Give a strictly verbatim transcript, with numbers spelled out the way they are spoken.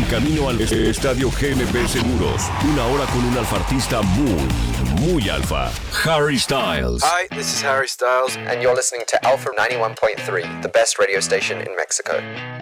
camino al Estadio G M P Seguros. Una hora con un alfartista muy, muy alfa. Harry Styles. Hi, this is Harry Styles, and you're listening to Alpha ninety-one point three, the best radio station in Mexico.